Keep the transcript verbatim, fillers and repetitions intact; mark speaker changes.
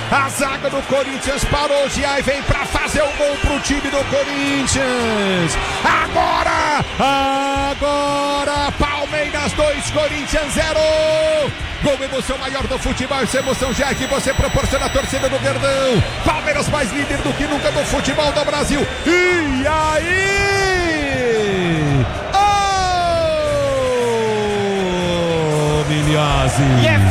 Speaker 1: A zaga do Corinthians parou já e vem pra fazer o gol pro time do Corinthians. Agora, agora, Palmeiras dois, Corinthians zero. Gol, emoção maior do futebol, essa emoção já que você proporciona a torcida do Verdão. Palmeiras mais líder do que nunca do futebol do Brasil. E aí? Oh, Milhazzi!